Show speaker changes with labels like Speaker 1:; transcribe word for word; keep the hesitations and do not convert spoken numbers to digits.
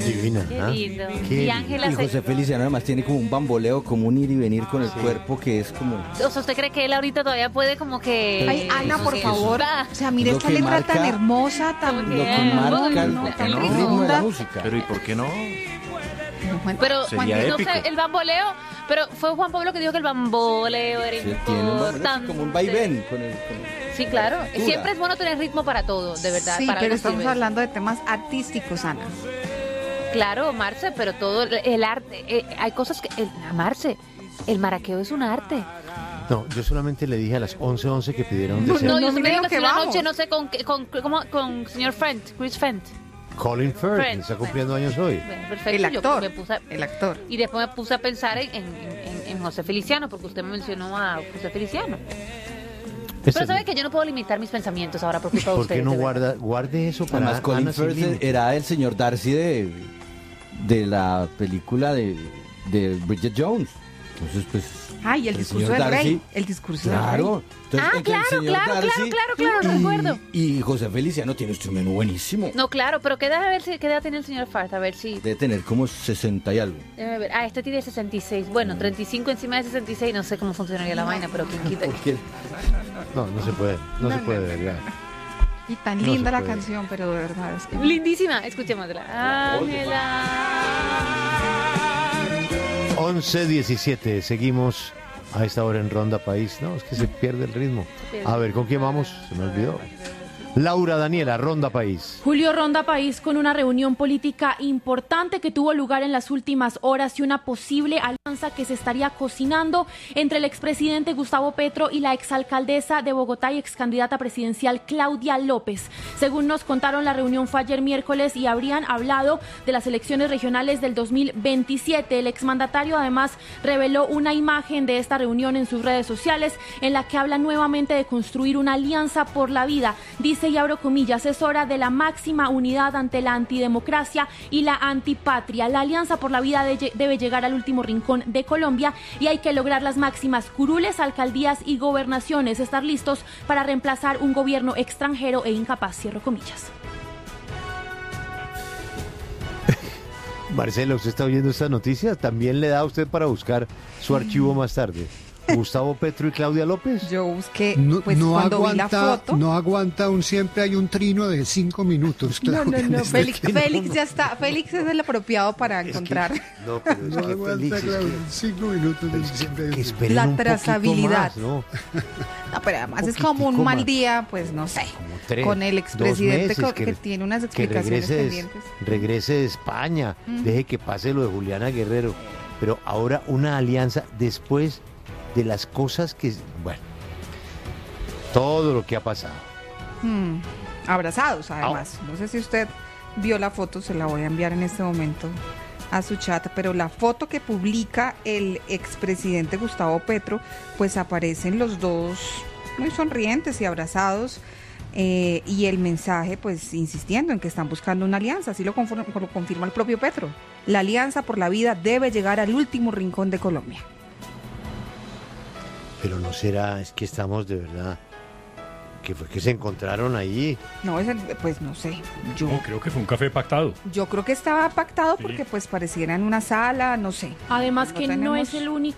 Speaker 1: divina.
Speaker 2: Qué
Speaker 1: ¿ah?
Speaker 2: lindo.
Speaker 1: Qué
Speaker 2: Y Ángela
Speaker 3: Y
Speaker 2: se...
Speaker 3: José Feliciano además tiene como un bamboleo, como un ir y venir con el cuerpo que es como...
Speaker 2: O sea, ¿usted cree que él ahorita todavía puede como que...
Speaker 4: Ay, Ana,
Speaker 2: como
Speaker 4: por
Speaker 2: que-
Speaker 4: favor.
Speaker 2: Ah,
Speaker 4: O sea, mire
Speaker 3: Lo
Speaker 4: esta
Speaker 3: que
Speaker 4: letra
Speaker 3: marca-
Speaker 4: tan hermosa, tan...
Speaker 2: Lo
Speaker 3: Lo
Speaker 2: que
Speaker 3: que marca el,
Speaker 2: no,
Speaker 3: el
Speaker 2: no.
Speaker 3: ritmo de la música.
Speaker 5: Pero ¿y por qué no?
Speaker 2: Pero
Speaker 5: Sería
Speaker 2: no
Speaker 5: épico.
Speaker 2: sé, el bamboleo, pero fue Juan Pablo que dijo que el bamboleo era
Speaker 3: Sí, tiene un bamboleo,
Speaker 2: importante.
Speaker 3: como un vaivén con el... con el-
Speaker 2: Sí, claro.
Speaker 3: Cultura.
Speaker 2: Siempre es bueno tener ritmo para todo, de verdad.
Speaker 4: Sí,
Speaker 2: para
Speaker 4: pero
Speaker 2: algo
Speaker 4: estamos
Speaker 2: sirve.
Speaker 4: hablando de temas artísticos, Ana.
Speaker 2: Claro, Marce, pero todo el, el arte, eh, hay cosas que... El, Marce, el maraqueo es un arte.
Speaker 1: No, yo solamente le dije a las once once que pidieron
Speaker 4: No,
Speaker 1: deseo.
Speaker 2: No,
Speaker 4: no,
Speaker 2: yo
Speaker 4: mire
Speaker 2: creo
Speaker 4: lo
Speaker 2: que
Speaker 4: que
Speaker 2: la
Speaker 4: vamos.
Speaker 2: noche, no sé, con, qué- con, con, con señor Fent, Chris Fent.
Speaker 1: Colin Firth,
Speaker 2: Friend.
Speaker 1: está cumpliendo años hoy.
Speaker 2: Bueno, perfecto.
Speaker 4: El
Speaker 2: yo
Speaker 4: actor,
Speaker 2: me puse a-
Speaker 4: el actor.
Speaker 2: Y después me puse a pensar en, en, en- en José Feliciano, porque usted me mencionó a José Feliciano.
Speaker 1: Ese-
Speaker 2: Pero sabe que yo no puedo limitar mis pensamientos ahora por culpa de
Speaker 1: ¿Por
Speaker 2: ustedes.
Speaker 1: qué no
Speaker 2: de verdad.
Speaker 1: guarda, guarde eso para
Speaker 3: Además, Colin
Speaker 1: Ana sin
Speaker 3: Firth
Speaker 1: límite?
Speaker 3: era el señor Darcy de, de la película de, de Bridget Jones. Entonces, pues...
Speaker 4: Ay, el discurso
Speaker 3: señor
Speaker 4: del rey.
Speaker 3: Darcy-
Speaker 4: El discurso del
Speaker 3: Claro.
Speaker 4: rey.
Speaker 3: Entonces,
Speaker 2: Ah,
Speaker 3: entre el
Speaker 2: claro,
Speaker 3: señor
Speaker 2: claro,
Speaker 3: Darcy
Speaker 2: claro, claro, claro,
Speaker 3: y-
Speaker 2: recuerdo.
Speaker 3: Y José Feliciano tiene usted un menú buenísimo.
Speaker 2: No, claro, pero qué, déjame ver si, qué edad tiene el señor Farth, a ver si...
Speaker 3: Debe tener como sesenta y algo.
Speaker 2: Déjame ver. Ah, este tiene sesenta y seis. Bueno, treinta y cinco encima de sesenta y seis, no sé cómo funcionaría la vaina, pero quién quita.
Speaker 3: Porque
Speaker 1: No, no se puede, no,
Speaker 4: No,
Speaker 1: se
Speaker 4: no,
Speaker 1: puede,
Speaker 4: no.
Speaker 1: de verdad.
Speaker 4: Y tan
Speaker 1: No
Speaker 4: linda
Speaker 1: se
Speaker 4: la
Speaker 1: puede.
Speaker 4: canción, pero de verdad es que...
Speaker 2: Lindísima, escuchémosla. Ángela.
Speaker 1: once diecisiete, seguimos a esta hora en Ronda País. No, es que se pierde el ritmo. A ver, ¿con quién vamos? Se me olvidó. Laura Daniela, Ronda País.
Speaker 6: Julio Ronda País con una reunión política importante que tuvo lugar en las últimas horas y una posible alianza que se estaría cocinando entre el expresidente Gustavo Petro y la exalcaldesa de Bogotá y excandidata presidencial Claudia López. Según nos contaron, la reunión fue ayer miércoles y habrían hablado de las elecciones regionales del dos mil veintisiete. El exmandatario además reveló una imagen de esta reunión en sus redes sociales en la que habla nuevamente de construir una alianza por la vida. Dice, y abro comillas, es hora de la máxima unidad ante la antidemocracia y la antipatria. La alianza por la vida de- debe llegar al último rincón de Colombia y hay que lograr las máximas curules, alcaldías y gobernaciones, estar listos para reemplazar un gobierno extranjero e incapaz, cierro comillas.
Speaker 1: Marcela, ¿usted está oyendo esta noticia? ¿También le da a usted para buscar su archivo más tarde? ¿Gustavo Petro y Claudia López?
Speaker 4: Yo busqué,
Speaker 7: No,
Speaker 4: pues
Speaker 7: no
Speaker 4: cuando vi la
Speaker 7: aguanta,
Speaker 4: foto...
Speaker 7: no aguanta, aún siempre hay un trino de cinco minutos.
Speaker 4: No,
Speaker 7: Claudia,
Speaker 4: no,
Speaker 7: en
Speaker 4: no,
Speaker 7: este
Speaker 4: Félix,
Speaker 7: trino.
Speaker 4: Félix ya está, Félix es el apropiado para
Speaker 1: Es que-
Speaker 4: encontrar
Speaker 1: no, pero es
Speaker 7: No
Speaker 1: que
Speaker 7: aguanta,
Speaker 1: Félix, es
Speaker 7: Claudia,
Speaker 1: que-
Speaker 7: cinco minutos de siempre hay
Speaker 1: que
Speaker 7: un-
Speaker 1: esperen
Speaker 4: La
Speaker 1: un poquito
Speaker 4: trazabilidad.
Speaker 1: más, ¿no?
Speaker 4: No, pero además es
Speaker 1: Poquitico
Speaker 4: como un mal
Speaker 1: más.
Speaker 4: día, pues no sé,
Speaker 1: Como tres,
Speaker 4: con el
Speaker 1: dos
Speaker 4: expresidente
Speaker 1: meses
Speaker 4: co- que, tiene unas
Speaker 1: que
Speaker 4: explicaciones
Speaker 1: regrese, de-
Speaker 4: pendientes.
Speaker 1: regrese de España,
Speaker 4: Mm.
Speaker 1: deje que pase lo de Juliana Guerrero, pero ahora una alianza después de las cosas que, bueno, todo lo que ha pasado.
Speaker 4: Hmm, Abrazados, además. No sé si usted vio la foto, se la voy a enviar en este momento a su chat, pero la foto que publica el expresidente Gustavo Petro, pues aparecen los dos muy sonrientes y abrazados, eh, y el mensaje, pues insistiendo en que están buscando una alianza, así lo, conform- lo confirma el propio Petro. La alianza por la vida debe llegar al último rincón de Colombia.
Speaker 1: Pero no será, es que estamos de verdad, que fue que se encontraron ahí.
Speaker 4: No, es el- pues no sé, yo...
Speaker 8: No, creo que fue un café pactado.
Speaker 4: Yo creo que estaba pactado
Speaker 8: Sí.
Speaker 4: porque pues pareciera en una sala, no sé.
Speaker 6: Además
Speaker 4: No
Speaker 6: que no
Speaker 4: tenemos-
Speaker 6: es el único